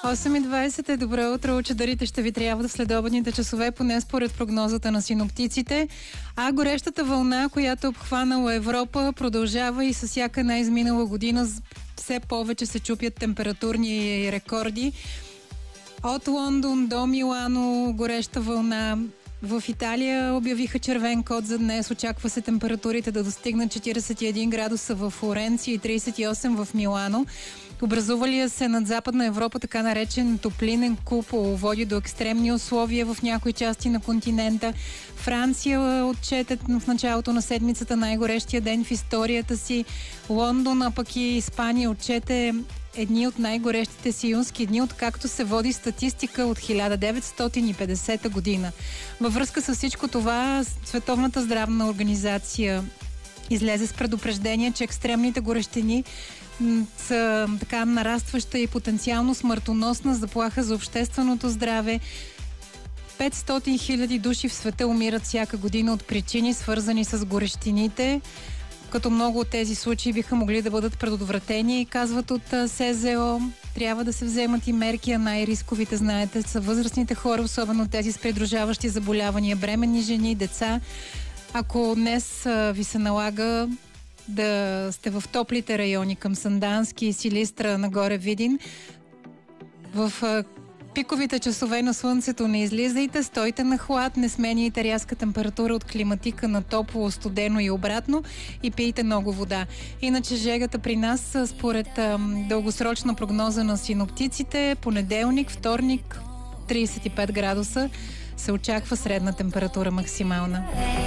8:20 е добро утро. Чадърите ще ви трябва в следобедните часове, поне според прогнозата на синоптиците. А горещата вълна, която обхванала Европа, продължава и с всяка една изминала година все повече се чупят температурни рекорди. От Лондон до Милано гореща вълна. В Италия обявиха червен код за днес. Очаква се температурите да достигнат 41 градуса в Флоренция и 38 в Милано. Образувалия се над Западна Европа така наречен топлинен купол води до екстремни условия в някои части на континента. Франция отчете в началото на седмицата най-горещия ден в историята си. Лондон, а пък и Испания отчете едни от най-горещите си юнски дни, откакто се води статистика от 1950 година. Във връзка с всичко това, Световната здравна организация излезе с предупреждение, че екстремните горещини са така нарастваща и потенциално смъртоносна заплаха за общественото здраве. 500 хиляди души в света умират всяка година от причини, свързани с горещините, като много от тези случаи биха могли да бъдат предотвратени, казват от СЗО. Трябва да се вземат и мерки, а най-рисковите, знаете, са възрастните хора, особено тези с придружаващи заболявания, бременни жени, деца. Ако днес ви се налага да сте в топлите райони към Сандански, Силистра, нагоре Видин, в пиковите часове на слънцето не излизайте, стойте на хлад, не сменяйте рязка температура от климатика на топло, студено и обратно и пийте много вода. Иначе жегата при нас, според дългосрочна прогноза на синоптиците, понеделник, вторник, 35 градуса се очаква средна температура максимална.